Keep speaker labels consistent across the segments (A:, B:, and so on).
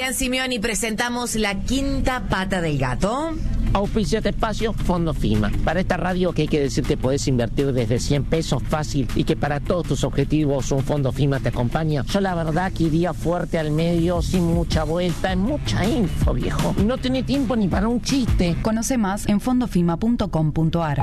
A: Adrián Simeoni presentamos La Quinta Pata del Gato.
B: Auspicia este espacio Fondo FIMA. Para esta radio que hay que decir que podés invertir desde 100 pesos fácil y que para todos tus objetivos un Fondo FIMA te acompaña. Yo la verdad que iría fuerte al medio, sin mucha vuelta, mucha info, viejo. No tenés tiempo ni para un chiste.
C: Conoce más en fondofima.com.ar.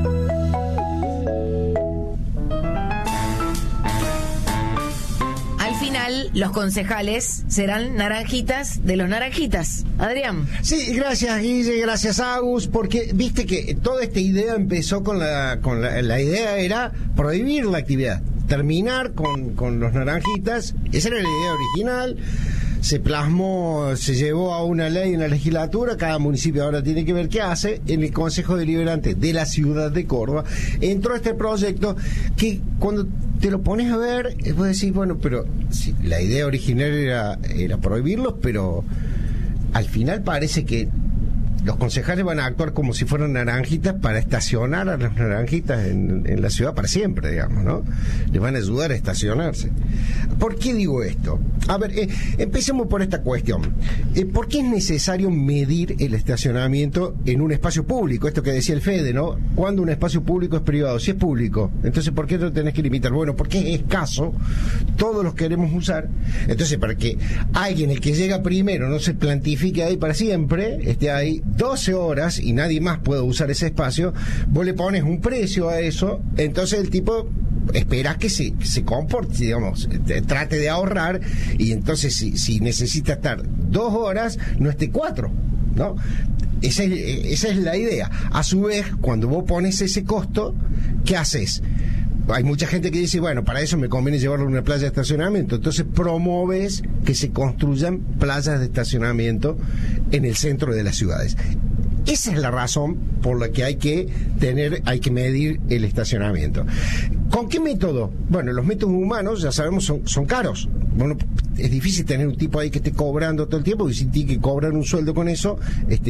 A: Al final, los concejales serán naranjitas de los naranjitas. Adrián.
D: Sí, gracias Guille, gracias Agus, porque viste que toda esta idea empezó con la idea era prohibir la actividad, terminar con los naranjitas, esa era la idea original. Se plasmó, se llevó a una ley en la legislatura, cada municipio ahora tiene que ver qué hace. En el Consejo Deliberante de la ciudad de Córdoba entró este proyecto que cuando te lo pones a ver, vos decís, bueno, pero sí, la idea original era prohibirlos, pero al final parece que los concejales van a actuar como si fueran naranjitas para estacionar a las naranjitas en la ciudad para siempre, digamos, ¿no? Les van a ayudar a estacionarse. ¿Por qué digo esto? A ver, empecemos por esta cuestión. ¿Por qué es necesario medir el estacionamiento en un espacio público? Esto que decía el Fede, ¿no? ¿Cuándo un espacio público es privado? Si es público, entonces ¿por qué lo tenés que limitar? Bueno, porque es escaso, todos los queremos usar, entonces para que alguien, el que llega primero, no se plantifique ahí para siempre, esté ahí 12 horas y nadie más puede usar ese espacio, vos le pones un precio a eso, entonces el tipo espera que se comporte, digamos, trate de ahorrar, y entonces si necesita estar 2 horas, no esté 4, ¿no? Esa es la idea. A su vez, cuando vos pones ese costo, ¿qué haces? Hay mucha gente que dice, bueno, para eso me conviene llevarlo a una playa de estacionamiento. Entonces promueves que se construyan playas de estacionamiento en el centro de las ciudades. Esa es la razón por la que hay que medir el estacionamiento. ¿Con qué método? Bueno, los métodos humanos, ya sabemos, son caros. Bueno, es difícil tener un tipo ahí que esté cobrando todo el tiempo, y si tiene que cobrar un sueldo con eso,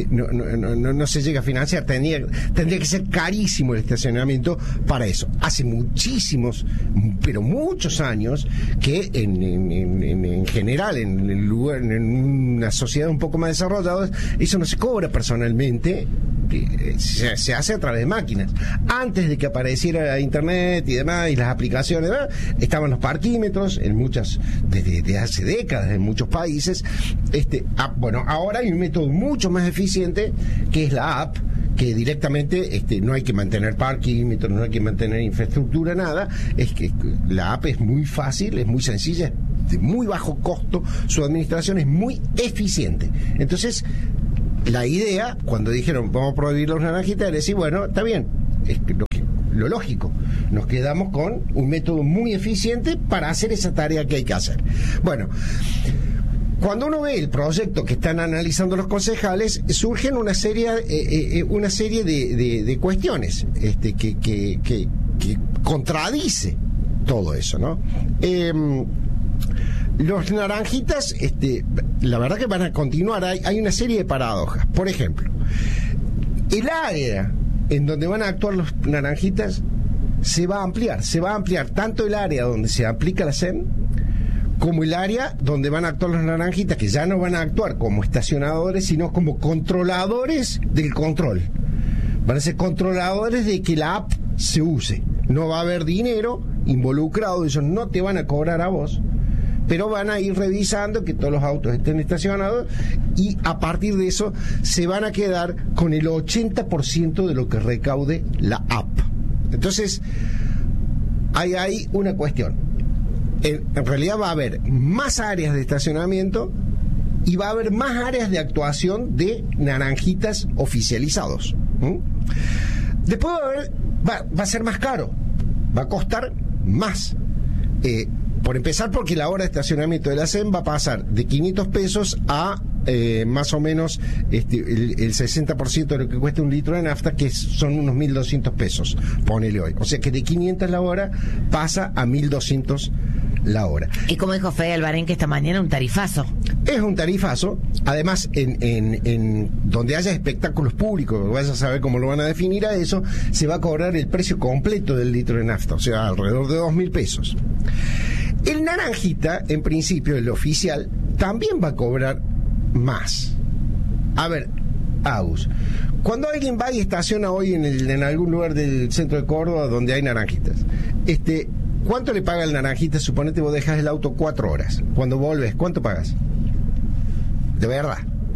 D: no se llega a financiar. Tendría que ser carísimo el estacionamiento para eso. Hace muchísimos, pero muchos años que en general, en el lugar, en una sociedad un poco más desarrollada, eso no se cobra personalmente. Se hace a través de máquinas. Antes de que apareciera internet y demás, y las aplicaciones, ¿verdad?, estaban los parquímetros en desde hace décadas en muchos países. Bueno, ahora hay un método mucho más eficiente, que es la app, que directamente no hay que mantener parquímetros, no hay que mantener infraestructura, nada. Es que la app es muy fácil, es muy sencilla, es de muy bajo costo, su administración es muy eficiente. Entonces, la idea, cuando dijeron vamos a prohibir los naranjitas, era decir, bueno, está bien, es lo lógico, nos quedamos con un método muy eficiente para hacer esa tarea que hay que hacer. Bueno, cuando uno ve el proyecto que están analizando los concejales, surgen una serie de cuestiones que contradice todo eso, ¿no? Los naranjitas, la verdad que van a continuar. Hay una serie de paradojas. Por ejemplo, el área en donde van a actuar los naranjitas se va a ampliar tanto el área donde se aplica la SEM como el área donde van a actuar los naranjitas, que ya no van a actuar como estacionadores, sino como controladores del control. Van a ser controladores de que la app se use. No va a haber dinero involucrado, ellos no te van a cobrar a vos, pero van a ir revisando que todos los autos estén estacionados, y a partir de eso se van a quedar con el 80% de lo que recaude la app. Entonces, hay una cuestión. En realidad va a haber más áreas de estacionamiento y va a haber más áreas de actuación de naranjitas oficializados. Después va a ser más caro, va a costar más. Por empezar, porque la hora de estacionamiento de la SEM va a pasar de 500 pesos a más o menos el 60% de lo que cuesta un litro de nafta, que son unos 1.200 pesos, ponele hoy. O sea que de 500 la hora pasa a 1.200 la hora.
A: Y como dijo Fede Albarén, que esta mañana un tarifazo.
D: Es un tarifazo. Además, en donde haya espectáculos públicos, vayas a saber cómo lo van a definir a eso, se va a cobrar el precio completo del litro de nafta, o sea, alrededor de 2.000 pesos. El naranjita, en principio, el oficial, también va a cobrar más. A ver, Agus, cuando alguien va y estaciona hoy en algún lugar del centro de Córdoba donde hay naranjitas, ¿cuánto le paga el naranjita? Suponete vos dejas el auto 4 horas. Cuando volves, ¿cuánto pagas? De verdad.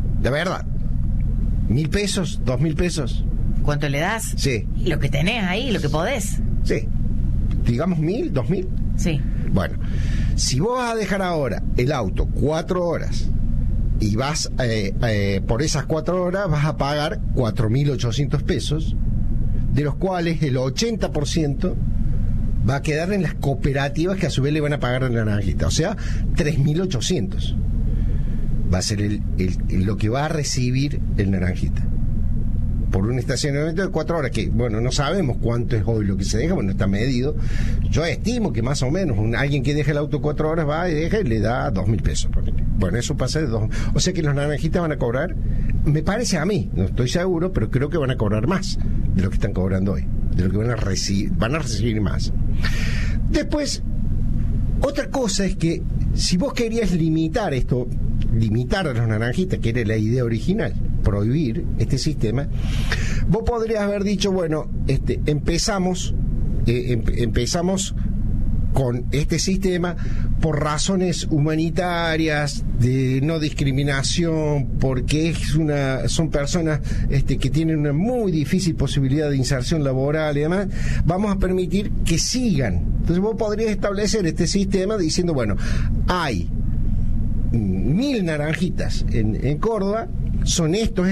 D: ¿1.000 pesos? ¿2.000 pesos?
A: ¿Cuánto le das?
D: Sí.
A: Lo que tenés ahí, lo que podés.
D: Sí. Digamos 1.000, 2.000.
A: Sí.
D: Bueno, si vos vas a dejar ahora el auto 4 horas y vas por esas 4 horas vas a pagar 4.800 pesos, de los cuales el 80% va a quedar en las cooperativas que a su vez le van a pagar la naranjita, o sea, 3.800 va a ser lo que va a recibir el naranjita por un estacionamiento de 4 horas, que bueno, no sabemos cuánto es hoy lo que se deja, bueno, está medido. Yo estimo que más o menos alguien que deja el auto 4 horas va y deja y le da 2.000 pesos. Bueno, eso pasa de 2. O sea que los naranjitas van a cobrar, me parece a mí, no estoy seguro, pero creo que van a cobrar más de lo que están cobrando hoy, de lo que van a recibir más. Después, otra cosa es que si vos querías limitar a los naranjitas, que era la idea original, prohibir este sistema, vos podrías haber dicho, bueno, empezamos con este sistema por razones humanitarias, de no discriminación, porque son personas que tienen una muy difícil posibilidad de inserción laboral y demás, vamos a permitir que sigan. Entonces vos podrías establecer este sistema diciendo, bueno, hay 1.000 naranjitas en Córdoba, son esto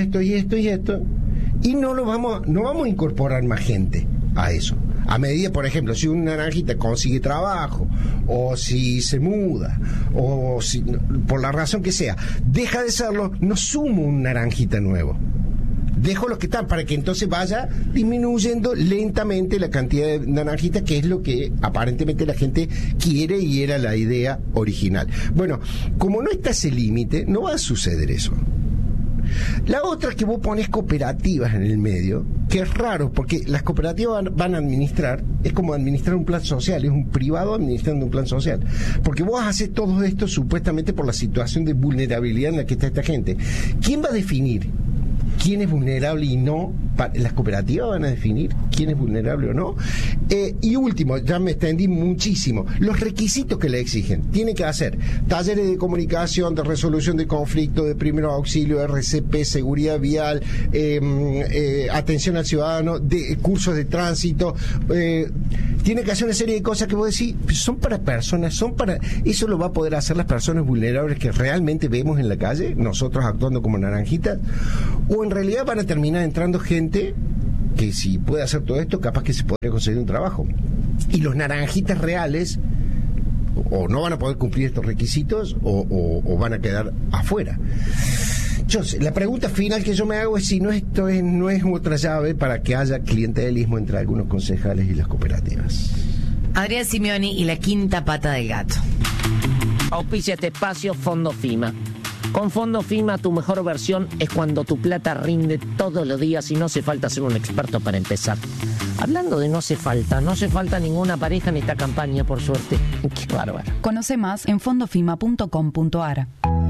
D: y no vamos a incorporar más gente a eso. A medida, por ejemplo, si una naranjita consigue trabajo, o si se muda, o si por la razón que sea deja de serlo, no sumo un naranjita nuevo, dejo los que están, para que entonces vaya disminuyendo lentamente la cantidad de naranjitas, que es lo que aparentemente la gente quiere y era la idea original. Bueno, como no está ese límite, no va a suceder eso. La otra es que vos pones cooperativas en el medio, que es raro, porque las cooperativas van a administrar, es como administrar un plan social, es un privado administrando un plan social, porque vos haces todo esto supuestamente por la situación de vulnerabilidad en la que está esta gente. ¿Quién va a definir quién es vulnerable y no? Las cooperativas van a definir quién es vulnerable o no. Y último, ya me extendí muchísimo, los requisitos que le exigen. Tiene que hacer talleres de comunicación, de resolución de conflicto, de primer auxilio, RCP, seguridad vial, atención al ciudadano, de cursos de tránsito. Tiene que hacer una serie de cosas que vos decís, son para personas, eso lo va a poder hacer las personas vulnerables que realmente vemos en la calle, nosotros actuando como naranjitas, o en realidad van a terminar entrando gente que si puede hacer todo esto, capaz que se podría conseguir un trabajo. Y los naranjitas reales o no van a poder cumplir estos requisitos o van a quedar afuera. La pregunta final que yo me hago es si no es otra llave para que haya clientelismo entre algunos concejales y las cooperativas.
A: Adrián Simeoni y la quinta pata del gato.
B: Auspicia este espacio Fondo FIMA. Con Fondo FIMA tu mejor versión es cuando tu plata rinde todos los días y no hace falta ser un experto para empezar. Hablando de no hace falta ninguna pareja en esta campaña, por suerte. Qué bárbaro.
C: Conoce más en fondofima.com.ar.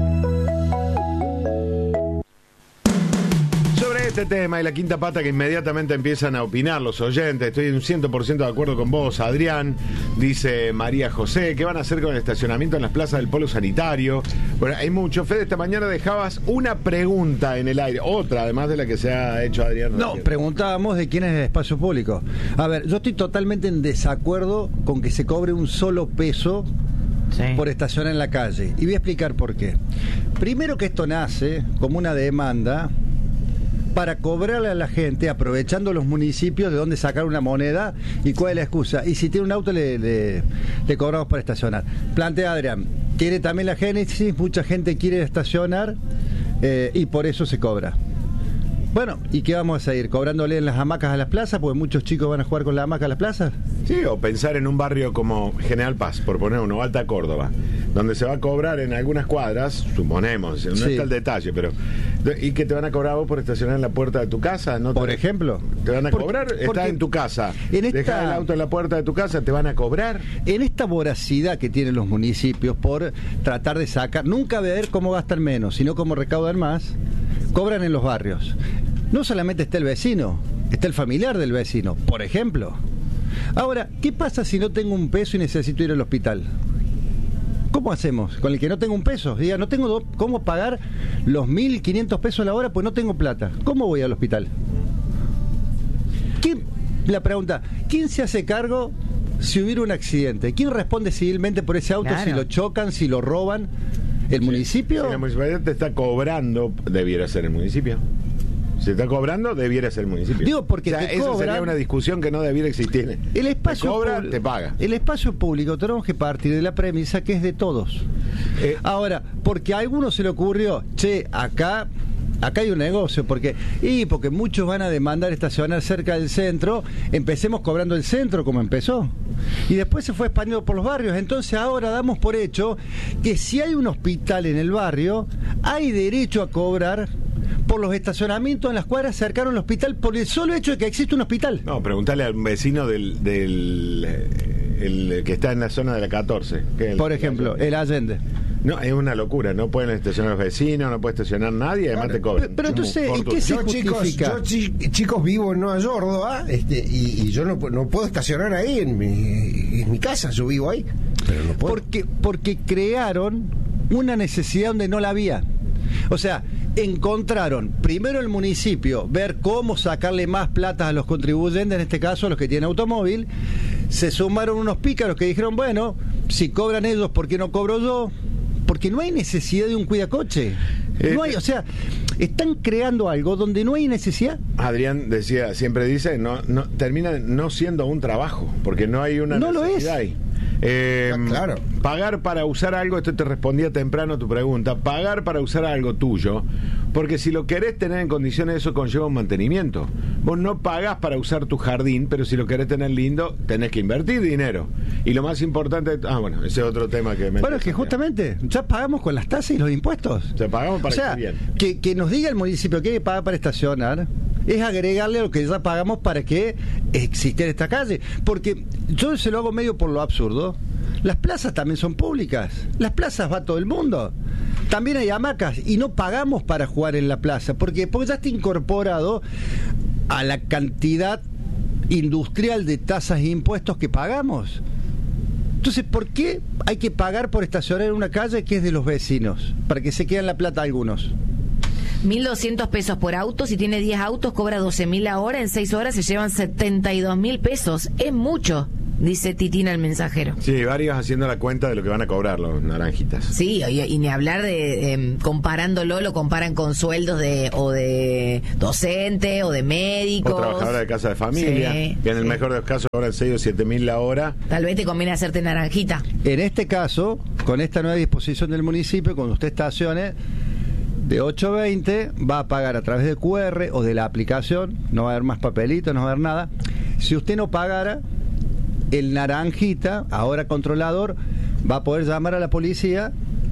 E: Este tema y la quinta pata que inmediatamente empiezan a opinar los oyentes. Estoy un 100% de acuerdo con vos, Adrián. Dice María José, ¿qué van a hacer con el estacionamiento en las plazas del polo sanitario? Bueno, hay mucho. Fede, esta mañana dejabas una pregunta en el aire, otra además de la que se ha hecho Adrián.
F: No, preguntábamos de quién es el espacio público. A ver, yo estoy totalmente en desacuerdo con que se cobre un solo peso por estacionar en la calle. Y voy a explicar por qué. Primero, que esto nace como una demanda para cobrarle a la gente, aprovechando los municipios de donde sacar una moneda. ¿Y cuál es la excusa? Y si tiene un auto le cobramos para estacionar. Plantea Adrián, tiene también la génesis, mucha gente quiere estacionar y por eso se cobra. Bueno, ¿y qué vamos a seguir? ¿Cobrándole en las hamacas a las plazas? Porque muchos chicos van a jugar con la hamaca a las plazas.
E: Sí, o pensar en un barrio como General Paz, por poner uno, Alta Córdoba, donde se va a cobrar en algunas cuadras, suponemos, no está el detalle, pero y que te van a cobrar vos por estacionar en la puerta de tu casa, ¿no?
F: Por ejemplo,
E: te van a cobrar, estás en tu casa, dejar el auto en la puerta de tu casa, te van a cobrar.
F: En esta voracidad que tienen los municipios por tratar de sacar, nunca ver cómo gastan menos, sino cómo recaudan más, cobran en los barrios. No solamente está el vecino, está el familiar del vecino, por ejemplo. Ahora, ¿qué pasa si no tengo un peso y necesito ir al hospital? ¿Cómo hacemos? Con el que no tengo un peso. Diga, no tengo cómo pagar los 1.500 pesos a la hora, pues no tengo plata. ¿Cómo voy al hospital? La pregunta, ¿quién se hace cargo si hubiera un accidente? ¿Quién responde civilmente por ese auto si lo chocan, si lo roban? ¿El municipio?
E: Si la municipalidad te está cobrando, debiera ser el municipio. Si está cobrando, debiera ser el municipio.
F: Digo, porque
E: esa sería una discusión que no debiera existir.
F: El espacio
E: te cobra, te paga.
F: El espacio público tenemos que partir de la premisa que es de todos. Ahora, porque a algunos se le ocurrió, acá hay un negocio, porque muchos van a demandar estacionar cerca del centro, empecemos cobrando el centro como empezó. Y después se fue expandiendo por los barrios. Entonces ahora damos por hecho que si hay un hospital en el barrio, hay derecho a cobrar por los estacionamientos en las cuadras cercanas al hospital por el solo hecho de que existe un hospital.
E: No, preguntale al vecino del que está en la zona de la 14.
F: Por ejemplo, el Allende.
E: No, es una locura, no pueden estacionar los vecinos, no puede estacionar nadie, además te cobran.
F: Pero entonces, ¿en qué se justifica?
D: Yo, chicos, vivo en Nueva York, y yo no puedo estacionar ahí en mi casa, yo vivo ahí. Pero no puedo.
F: Porque crearon una necesidad donde no la había. O sea, encontraron primero el municipio ver cómo sacarle más plata a los contribuyentes, en este caso a los que tienen automóvil. Se sumaron unos pícaros que dijeron, bueno, si cobran ellos, ¿por qué no cobro yo? Porque no hay necesidad de un cuidacoche. No hay, o sea, están creando algo donde no hay necesidad.
E: Adrián siempre dice, termina no siendo un trabajo, porque no hay una necesidad ahí.
D: Claro.
E: Pagar para usar algo, esto te respondía temprano a tu pregunta, pagar para usar algo tuyo, porque si lo querés tener en condiciones, eso conlleva un mantenimiento. Vos no pagás para usar tu jardín, pero si lo querés tener lindo, tenés que invertir dinero. Y lo más importante, ese es otro tema que me...
F: Bueno, es que justamente ya pagamos con las tasas y los impuestos.
E: O sea, pagamos para que esté
F: bien. Que nos diga el municipio que hay que pagar para estacionar, es agregarle a lo que ya pagamos para que exista esta calle. Porque yo se lo hago medio por lo absurdo. Las plazas también son públicas. Las plazas va todo el mundo. También hay hamacas y no pagamos para jugar en la plaza. Porque ya está incorporado a la cantidad industrial de tasas e impuestos que pagamos. Entonces, ¿por qué hay que pagar por estacionar en una calle que es de los vecinos? Para que se queden la plata algunos.
A: 1.200 pesos por auto. Si tiene 10 autos, cobra 12.000 la hora. En 6 horas se llevan 72.000 pesos. Es mucho, dice Titina el mensajero.
E: Sí, varios haciendo la cuenta de lo que van a cobrar los naranjitas.
A: Sí, y ni hablar de comparándolo, lo comparan con sueldos de docente o de médicos.
E: O trabajadora de casa de familia, que en el mejor de los casos cobran 6 o 7.000 la hora.
A: Tal vez te conviene hacerte naranjita.
F: En este caso, con esta nueva disposición del municipio, cuando usted estacione de 8.20, va a pagar a través de QR o de la aplicación, no va a haber más papelitos, no va a haber nada. Si usted no pagara, el naranjita, ahora controlador, va a poder llamar a la policía.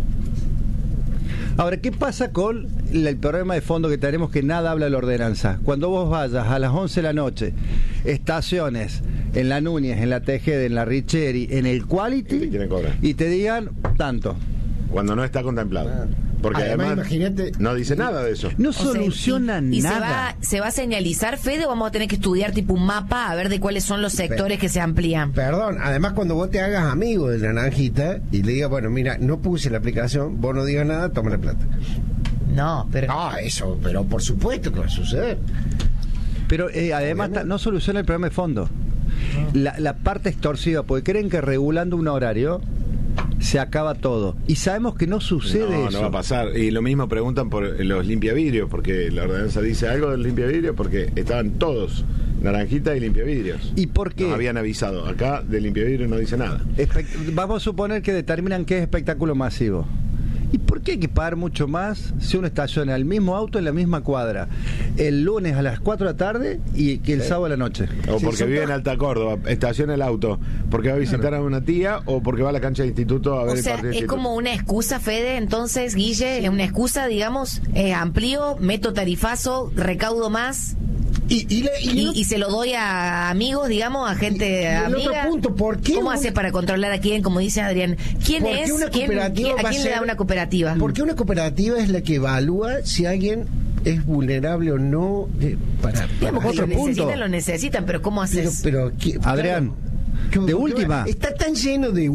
F: Ahora, ¿qué pasa con el problema de fondo que tenemos, que nada habla de la ordenanza? Cuando vos vayas a las 11 de la noche, estaciones en la Núñez, en la Tejeda, en la Richeri, en el Quality, y te digan tanto.
E: Cuando no está contemplado. Porque además imagínate, no dice nada de eso.
F: No soluciona nada.
A: ¿Se va a señalizar, Fede, o vamos a tener que estudiar tipo un mapa a ver de cuáles son los sectores que se amplían?
D: Perdón, además cuando vos te hagas amigo de la naranjita y le digas, bueno, mira, no puse la aplicación, vos no digas nada, toma la plata.
A: No, pero...
D: eso, pero por supuesto que va a suceder.
F: Pero además no soluciona el problema de fondo. La parte extorsiva, porque creen que regulando un horario se acaba todo. Y sabemos que no sucede eso.
E: No va a pasar. Y lo mismo preguntan por los limpiavidrios, porque la ordenanza dice algo del limpiavidrio, porque estaban todos naranjita y limpiavidrios.
F: ¿Y por qué?
E: Nos habían avisado. Acá de limpiavidrio no dice nada.
F: Vamos a suponer que determinan qué es espectáculo masivo. ¿Y por qué hay que pagar mucho más si uno estaciona el mismo auto en la misma cuadra el lunes a las 4 de la tarde y que el sábado a la noche?
E: O porque vive en Alta Córdoba, estaciona el auto porque va a visitar a una tía o porque va a la cancha de instituto a ver el partido de
A: es
E: instituto.
A: como una excusa, Fede, entonces, Guille, es una excusa, digamos, amplío, meto tarifazo, recaudo más y se lo doy a amigos, digamos, a gente
D: el
A: amiga.
D: otro punto, ¿por qué
A: ¿Cómo hace para controlar a quién, como dice Adrián? ¿Quién
D: ¿por qué
A: es?
D: una
A: ¿Quién,
D: cooperativa
A: ¿a
D: va a
A: quién le da
D: ser-
A: una cooperativa?
D: Porque una cooperativa es la que evalúa si alguien es vulnerable o no para
A: Digamos, que
F: otro punto.
A: lo necesitan, pero ¿cómo haces?
D: pero
F: Adrián, de última.
D: está tan lleno de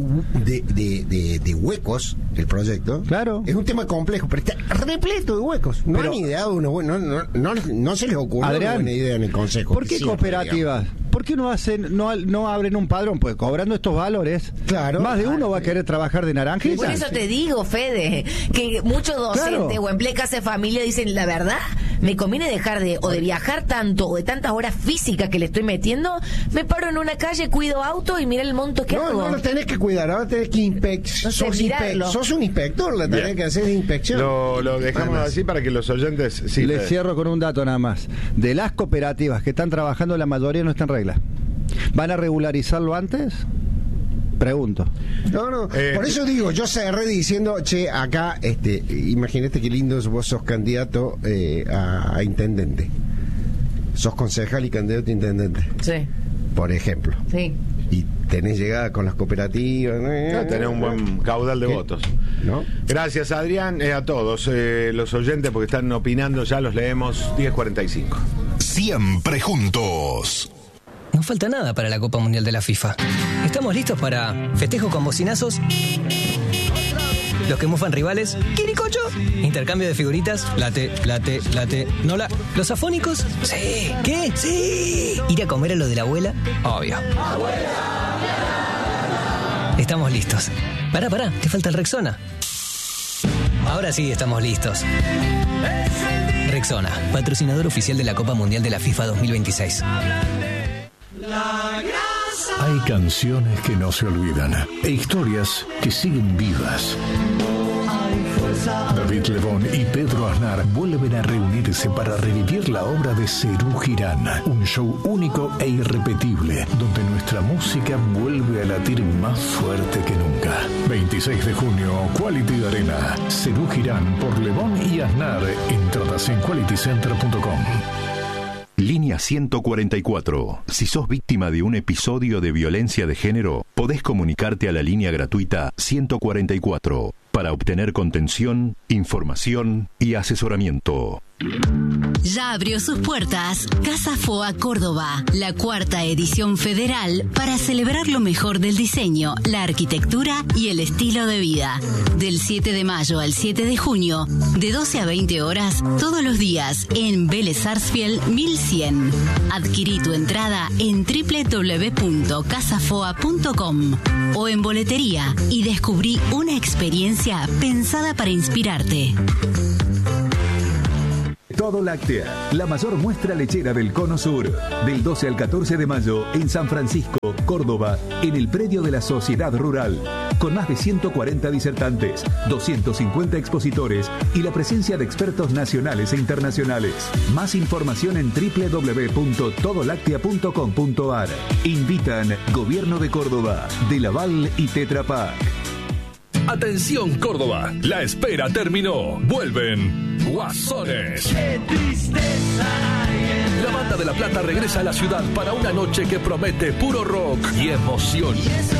D: huecos el proyecto.
F: Claro.
D: Es un tema complejo, pero está repleto de huecos. No
F: Pero-
D: han ideado una buena, no se les ocurrió
F: Adrián,
D: una buena idea en el consejo.
F: ¿por qué
D: Siempre,
F: cooperativas? ¿Por qué no abren un padrón? Pues cobrando estos valores,
D: Claro.
F: más de uno va a querer trabajar de naranjita.
A: Por eso te digo, Fede, que muchos docentes
F: Claro.
A: o en casa de familia dicen, la verdad, me conviene dejar de viajar tanto o de tantas horas físicas que le estoy metiendo, me paro en una calle, cuido auto y mira el monto que hago.
D: No lo tenés que cuidar, ahora tenés que
A: No sé, mirarlo.
D: sos un inspector, la tenés
E: Bien.
D: que hacer de inspección.
E: Lo dejamos
D: Nada más.
E: así para que los oyentes... Sí,
F: Les
E: Fede.
F: cierro con un dato nada más. De las cooperativas que están trabajando, la mayoría no está en regla. ¿Van a regularizarlo antes? Pregunto.
D: No, por eso digo, yo cerré diciendo, che, acá, imagínate qué lindo vos sos candidato a intendente. Sos concejal y candidato a intendente,
A: Sí,
D: por ejemplo.
A: sí.
D: Y tenés llegada con las cooperativas.
E: Tenés un buen caudal de
D: ¿Qué?
E: votos.
D: ¿No?
E: Gracias, Adrián, a todos los oyentes porque están opinando, ya los leemos, 10:45.
G: Siempre juntos.
H: No falta nada para la Copa Mundial de la FIFA. Estamos listos para festejo con bocinazos, los que mufan rivales, quiricocho, intercambio de figuritas, late, nola, los afónicos, sí, ¿qué? Sí, ir a comer a lo de la abuela, obvio. Estamos listos. Pará, te falta el Rexona. Ahora sí estamos listos. Rexona, patrocinador oficial de la Copa Mundial de la FIFA 2026.
G: Hay canciones que no se olvidan e historias que siguen vivas. David Lebón y Pedro Aznar vuelven a reunirse para revivir la obra de Serú Girán, un show único e irrepetible, donde nuestra música vuelve a latir más fuerte que nunca. 26 de junio, Quality Arena, Serú Girán por Lebón y Aznar. Entradas en qualitycenter.com.
I: Línea 144. Si sos víctima de un episodio de violencia de género, podés comunicarte a la línea gratuita 144 para obtener contención, información y asesoramiento.
J: Ya abrió sus puertas Casa Foa Córdoba, la 4ª edición federal para celebrar lo mejor del diseño, la arquitectura y el estilo de vida. Del 7 de mayo al 7 de junio, de 12 a 20 horas, todos los días, en Vélez Sarsfield 1100. Adquirí tu entrada en www.casafoa.com o en boletería y descubrí una experiencia pensada para inspirarte.
K: Todo Láctea, la mayor muestra lechera del Cono Sur. Del 12 al 14 de mayo en San Francisco, Córdoba, en el predio de la Sociedad Rural. Con más de 140 disertantes, 250 expositores y la presencia de expertos nacionales e internacionales. Más información en www.todolactea.com.ar. Invitan Gobierno de Córdoba, De Laval y Tetra Pak.
L: Atención Córdoba, la espera terminó. Vuelven Guasones. La Banda de La Plata regresa a la ciudad para una noche que promete puro rock y emoción.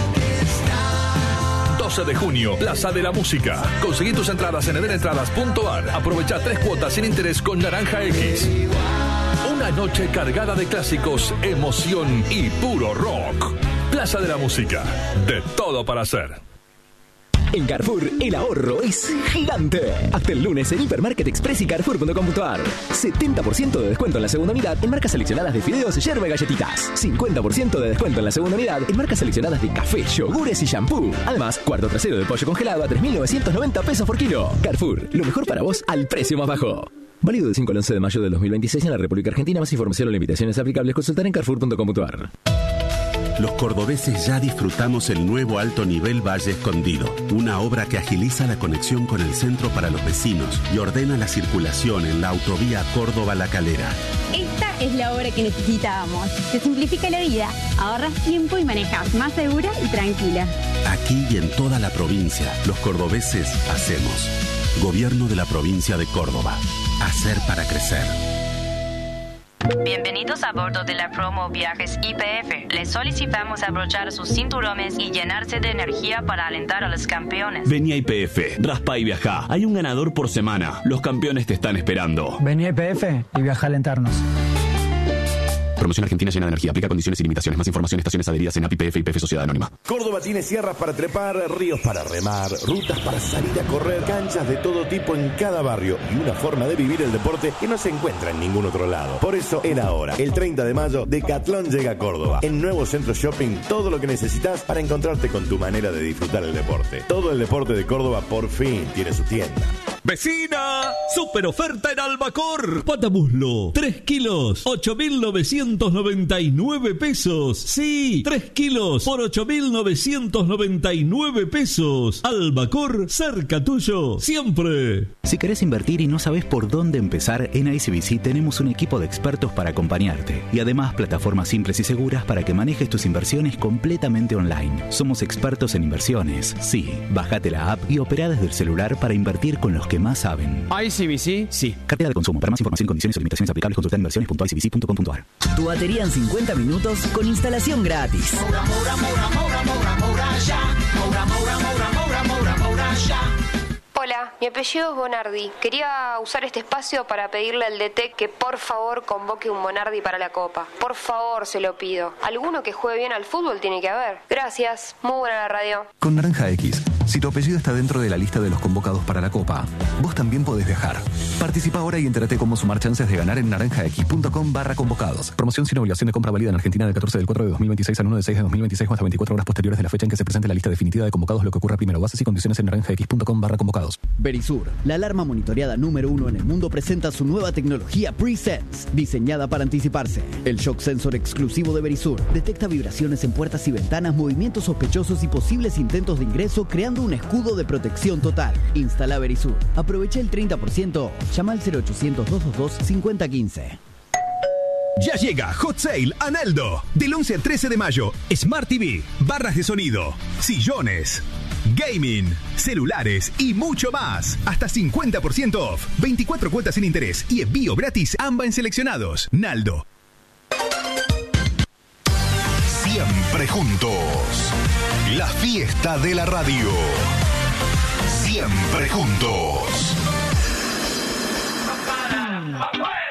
L: 12 de junio, Plaza de la Música. Conseguí tus entradas en edenentradas.ar. Aprovecha 3 cuotas sin interés con Naranja X. Una noche cargada de clásicos, emoción y puro rock. Plaza de la Música. De todo para hacer.
M: En Carrefour, el ahorro es gigante. Hasta el lunes en Hipermarket Express y Carrefour.com.ar. 70% de descuento en la segunda unidad en marcas seleccionadas de fideos, yerba y galletitas. 50% de descuento en la segunda unidad en marcas seleccionadas de café, yogures y shampoo. Además, cuarto trasero de pollo congelado a 3.990 pesos por kilo. Carrefour, lo mejor para vos al precio más bajo. Válido del 5 al 11 de mayo de 2026 en la República Argentina. Más información o limitaciones aplicables consultar en Carrefour.com.ar.
N: los cordobeses ya disfrutamos el nuevo alto nivel Valle Escondido, una obra que agiliza la conexión con el centro para los vecinos y ordena la circulación en la autovía Córdoba-La Calera.
O: Esta es la obra que necesitábamos. Te simplifica la vida, ahorras tiempo y manejas más segura y tranquila.
N: Aquí y en toda la provincia, los cordobeses hacemos. Gobierno de la provincia de Córdoba. Hacer para crecer.
P: Bienvenidos a bordo de la promo Viajes YPF. Les solicitamos abrochar sus cinturones y llenarse de energía para alentar a los campeones.
Q: Vení a YPF, raspa y viajá. Hay un ganador por semana. Los campeones te están esperando.
R: Vení a YPF y viaja a alentarnos.
Q: Promoción Argentina llena de energía. Aplica condiciones y limitaciones. Más información, estaciones adheridas en API YPF y YPF Sociedad Anónima.
S: Córdoba tiene sierras para trepar, ríos para remar, rutas para salir a correr, canchas de todo tipo en cada barrio y una forma de vivir el deporte que no se encuentra en ningún otro lado. Por eso, era ahora, el 30 de mayo, Decathlon llega a Córdoba. En Nuevo Centro Shopping, todo lo que necesitas para encontrarte con tu manera de disfrutar el deporte. Todo el deporte de Córdoba por fin tiene su tienda.
T: ¡Vecina! ¡Super oferta en Albacor! Patamuslo, 3 kilos, 8.999 pesos. Sí, 3 kilos por 8.999 pesos. Albacor, cerca tuyo, siempre.
U: Si querés invertir y no sabes por dónde empezar, en ICBC tenemos un equipo de expertos para acompañarte. Y además, plataformas simples y seguras para que manejes tus inversiones completamente online. Somos expertos en inversiones. Sí, bájate la app y opera desde el celular para invertir con los que más saben.
V: ICBC, sí.
U: Cartera de consumo. Para más información, condiciones o limitaciones aplicables, consulta en inversiones.icbc.com.ar.
M: Tu batería en 50 minutos con instalación gratis.
W: Hola, mi apellido es Bonardi. Quería usar este espacio para pedirle al DT que por favor convoque un Bonardi para la Copa. Por favor, se lo pido. Alguno que juegue bien al fútbol tiene que haber. Gracias, muy buena la radio.
X: Con Naranja X, si tu apellido está dentro de la lista de los convocados para la Copa, vos también podés viajar. Participa ahora y entérate cómo sumar chances de ganar en naranjax.com/convocados. Promoción sin obligación de compra válida en Argentina del 14 del 4 de 2026 al 1 del 6 de 2026 o hasta 24 horas posteriores de la fecha en que se presente la lista definitiva de convocados, lo que ocurra primero. Bases y condiciones en naranjax.com/convocados.
M: Verisur, la alarma monitoreada número 1 en el mundo, presenta su nueva tecnología Pre-Sense, diseñada para anticiparse. El shock sensor exclusivo de Verisur detecta vibraciones en puertas y ventanas, movimientos sospechosos y posibles intentos de ingreso, creando un escudo de protección total. Instala Verisur. Aprovecha el 30%. Llama al 0800-222-5015.
Y: Ya llega Hot Sale a Naldo. Del 11 al 13 de mayo. Smart TV, barras de sonido, sillones, gaming, celulares y mucho más. Hasta 50% off. 24 cuotas sin interés y envío gratis AMBA en seleccionados. Naldo.
Z: Siempre juntos. La fiesta de la radio. Siempre juntos.